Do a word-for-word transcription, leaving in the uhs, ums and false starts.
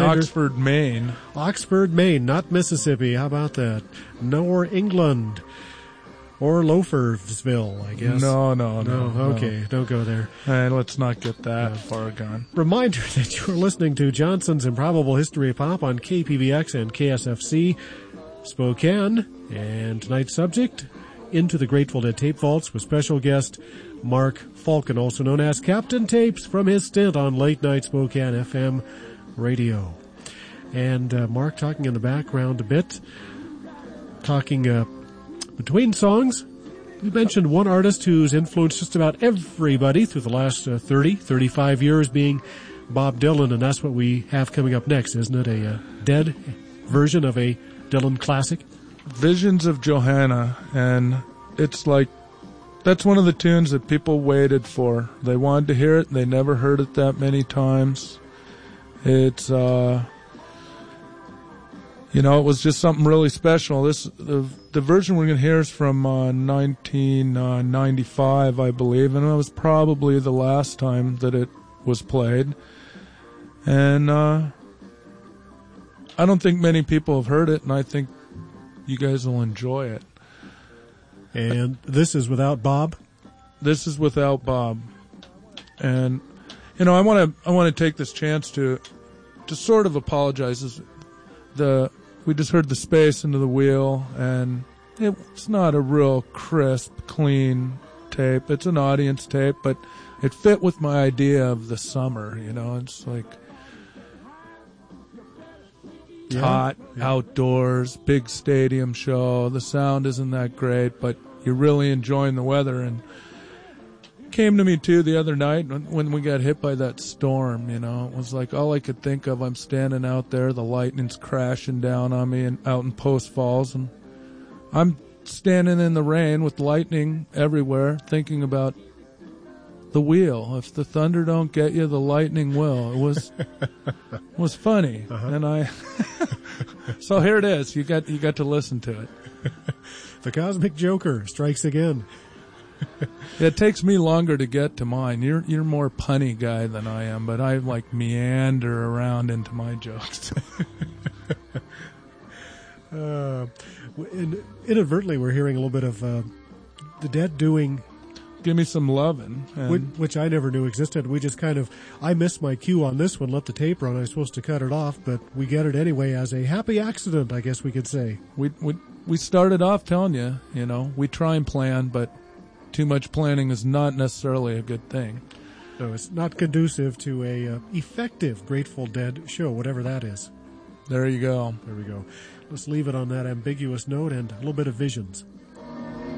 reminder. Oxford, Maine. Oxford, Maine, not Mississippi. How about that? Nor England. Or Loafersville, I guess. No, no, no. No, okay, no. Don't go there. And let's not get that yeah. far gone. Reminder that you're listening to Johnson's Improbable History of Pop on K P V X and K S F C Spokane. And tonight's subject, Into the Grateful Dead Tape Vaults with special guest Mark Falcon, also known as Captain Tapes, from his stint on Late Night Spokane F M radio. And uh, Mark talking in the background a bit, talking uh, between songs. We mentioned one artist who's influenced just about everybody through the last uh, thirty, thirty-five years, being Bob Dylan, and that's what we have coming up next, isn't it? A uh, Dead version of a Dylan classic? Visions of Johanna, and it's like, that's one of the tunes that people waited for. They wanted to hear it, and they never heard it that many times. It's, uh, you know, it was just something really special. This, the, the version we're going to hear is from uh, nineteen ninety-five, I believe, and it was probably the last time that it was played. And uh, I don't think many people have heard it, and I think you guys will enjoy it. And this is without Bob? This is without Bob. And, you know, I want to I want to take this chance to to sort of apologize. The we just heard the space into the wheel, and it's not a real crisp, clean tape. It's an audience tape, but it fit with my idea of the summer, you know. It's like yeah, hot, yeah. outdoors, big stadium show. The sound isn't that great, but you're really enjoying the weather. And it came to me, too, the other night when, when we got hit by that storm, you know. It was like all I could think of. I'm standing out there, the lightning's crashing down on me and out in Post Falls, and I'm standing in the rain with lightning everywhere thinking about the wheel. If the thunder don't get you, the lightning will. It was it was funny. Uh-huh. And I so here it is. You got you got to listen to it. The Cosmic Joker strikes again. It takes me longer to get to mine. You're you're more punny guy than I am, but I like meander around into my jokes. uh, inadvertently, we're hearing a little bit of uh, the Dead doing Give Me Some Lovin'. Which, which I never knew existed. We just kind of, I missed my cue on this one, let the tape run. I was supposed to cut it off, but we get it anyway as a happy accident, I guess we could say. We we we started off telling you, you know, we try and plan, but too much planning is not necessarily a good thing. No, it's not conducive to a uh, effective Grateful Dead show, whatever that is. There you go. There we go. Let's leave it on that ambiguous note and a little bit of Visions.